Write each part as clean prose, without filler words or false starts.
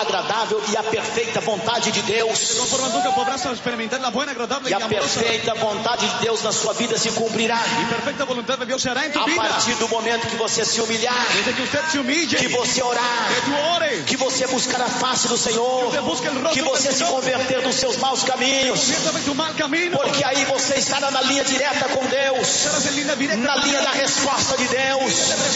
agradável e a perfeita vontade de Deus. De tal forma nunca podrás experimentar la buena, agradable E a perfeita vontade de Deus na sua vida se cumprirá. y perfecta voluntad de Dios se hará en tu A vida. partir do momento que você se humilhar, Desde que usted se humille, que você orar, que tú ores, que você buscar a face do Senhor, que busque el rostro que você del se Señor, converter dos seus maus caminhos, conviértame en tu mal camino. porque aí você estará na linha direta com Deus, Estarás en línea directa na linha da resposta de Deus.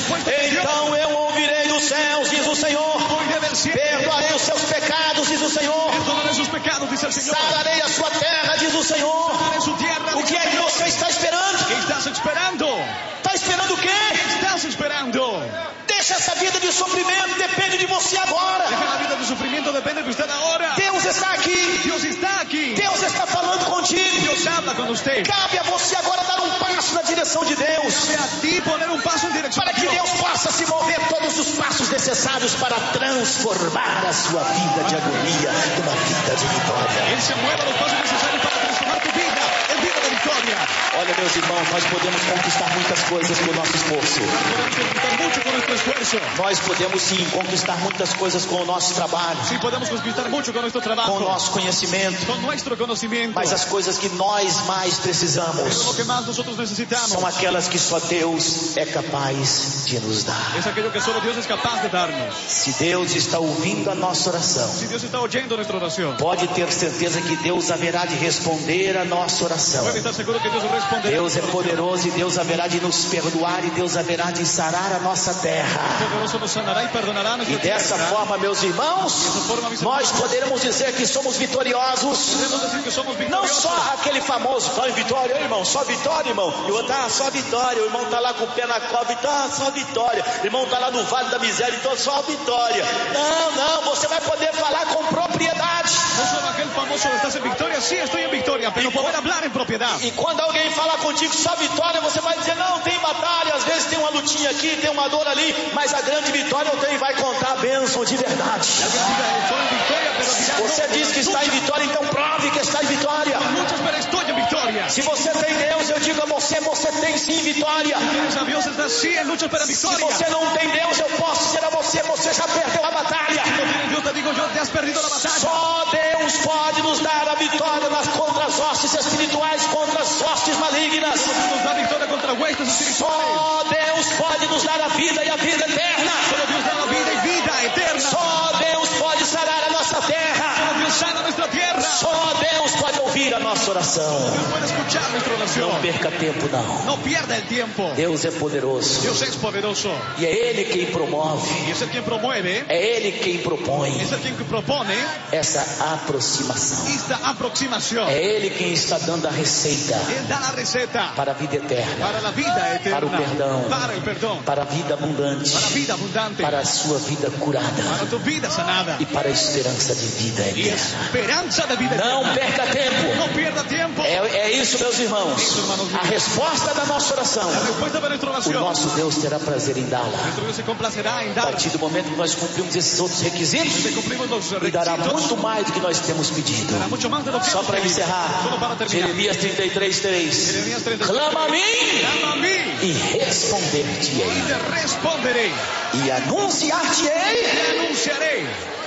Então eu ouvirei dos céus, diz o Senhor, Oiré del cielo, perdoarei os seus pecados, diz o Senhor, perdonaré sus pecados, dice el Señor. sararei a sua terra, diz o Senhor. En su tierra, O que é que você está esperando? ¿qué estás esperando? Está esperando o quê? ¿Qué estás esperando? Deixa essa vida de sofrimento, depende de você agora. Deja la vida de sufrimiento, depende de usted ahora. Deus está aqui, Dios está aquí. Deus está falando contigo. Dios habla con usted. Cabe a você agora dar um passo na direção de Deus, Cabe a ti poner un paso en dirección para a que Dios. Deus possa se mover todos os passos necessários para transformar a sua vida de agonia numa vida de vitória. Él se mueva los pasos necesarios para transformar tu vida en vida de victoria. Olha, meus irmãos, nós podemos conquistar muitas coisas com o nosso esforço. Podemos conquistar mucho con nuestro esfuerzo. Nós podemos sim conquistar muitas coisas com o nosso trabalho, Sí, podemos conquistar mucho con nuestro com o trabajo, nosso conhecimento, con nuestro conocimiento. mas as coisas que nós mais Pero lo precisamos que más nosotros necesitamos são aquelas que só Deus é capaz de nos dar. es aquello que solo Dios es capaz de darnos. Se Deus está ouvindo a nossa oração, Si Dios está oyendo nuestra oración, pode ter certeza que Deus haverá de responder a nossa oração. puede estar seguro que Dios responderá. Deus é poderoso e Deus haverá de nos perdoar e Deus haverá de sarar a nossa terra. Poderoso nos sanará y perdonará E nuestra dessa tierra. forma, meus irmãos, nós poderemos dizer que somos vitoriosos. Podemos decir que somos Não victoriosos. só aquele famoso, só em vitória, irmão, só vitória, irmão. E o outro, só vitória. O irmão tá lá com o pé na cova, então, só vitória. O irmão tá lá no vale da miséria, então, só vitória. Não, não, você vai poder falar com propriedade. No solo aquel famoso, ¿estás en victoria? Sí, estoy en victoria, pero poder hablar en propiedad. E quando alguém falar contigo só vitória, você vai dizer, não, tem batalha, às vezes tem uma lutinha aqui, tem uma dor ali, mas a grande vitória eu tenho e vai contar a bênção de verdade. Alguien diga, estoy en victoria, pero dirá, Você no, diz que está em vitória, então prove que está em vitória. muchos, pero estoy en victoria. Se você tem Deus, eu digo a você, você tem sim vitória. Tienes a Dios, estás sí en lucha, pero en Se victoria. você não tem Deus, eu posso dizer a você, você já perdeu a batalha. Si no tienes Dios, te digo yo, te has perdido la batalla. Só Deus pode nos dar a vitória contra as hostes espirituais, contra as hostes malignas. Nos da victoria contra huestes espirituales. Só Deus pode nos dar a vida e a vida eterna. Solo Dios da la vida y vida eterna. Só Deus pode sarar a nossa terra. Solo Dios sana nuestra tierra. Só Deus pode ouvir a nossa oração. Dios puede escuchar nuestra oración. Não perca tempo, não. No pierda el tiempo. Deus é poderoso. Dios es poderoso. E é Ele quem promove. Y es el quien promueve. É Ele quem propõe Es el quien propone essa aproximação. esta aproximación. É Ele quem está dando a receita Él da la receta para a vida eterna, para la vida eterna. para o perdão, Para el perdón. para a vida abundante, Para vida abundante. para a sua vida curada Para tu vida sanada. e para a esperança de vida Y eterna. esperanza de vida Não eterna. perca tempo. No pierda tiempo. É isso, meus irmãos. A resposta da nossa oração, La respuesta de nuestra o oración. nosso Deus terá prazer em dá-la. Nuestro Dios se complacerá en A dar. partir do momento que nós cumprimos esses outros requisitos, Si cumplimos los e dará requisitos, muito mais do que nós temos pedido. dará mucho más de lo que Só hemos para pedido. encerrar, Solo para terminar. Jeremias 33:3. Jeremías 33. Clama a mim Llama a mí e responder-te-ei, y te responderé. e anunciar-te-ei Te anunciaré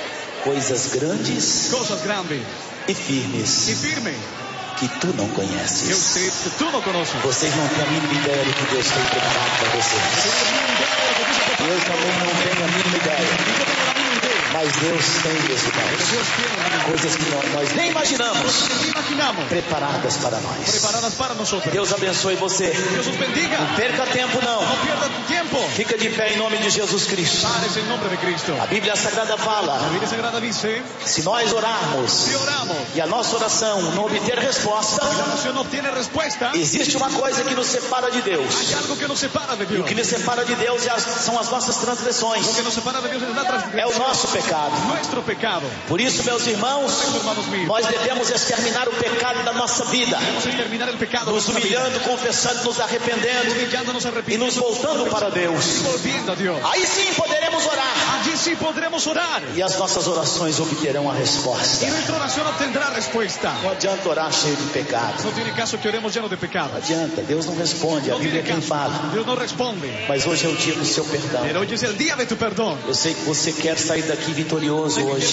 coisas grandes cosas grandes e y firmes firmes que tu não que conheces. tú no conoces. Vocês não têm a mínima ideia do que Deus tem preparado para vocês. Eu também não tenho a mínima ideia. Mas Deus tem, meus irmãos, Dios tiene coisas que nós nem imaginamos ni imaginamos preparadas para nós. preparadas para nosotros. Deus abençoe você. Dios os bendiga. Não perca tempo, não. No pierda tu tiempo. Fica de pé em nome de Jesus Cristo. Pares en nombre de Cristo. A Bíblia Sagrada La fala: Biblia Sagrada dice, se nós orarmos si oramos e a nossa oração não obter resposta, y la oración no obtiene respuesta, existe uma coisa que nos separa de Deus. hay algo que nos separa de E o Dios. que nos separa de Deus são as nossas transgressões. Lo que nos separa de Dios es la É o transgresión, nosso pecado. nuestro pecado. Por isso, meus irmãos, Hermanos míos, nós devemos exterminar o pecado da nossa vida, debemos exterminar el pecado de nos nuestra vida, humilhando, confessando, nos arrependendo humillándonos, e arrepintiendo nos voltando para Deus. y volviendo a Dios. Aí sim poderemos orar Allí sí podremos orar e as nossas orações obterão a resposta. y nuestra oración obtendrá respuesta. Não adianta orar cheio de pecado. No tiene caso que oremos llenos de pecado. Não adianta, Deus não responde, a No Bíblia é tiene quem caso. fala. Dios no responde. Mas hoje é o dia do seu perdão. Pero hoy es el día de tu perdón. Eu sei que você quer sair daqui vitorioso hoje.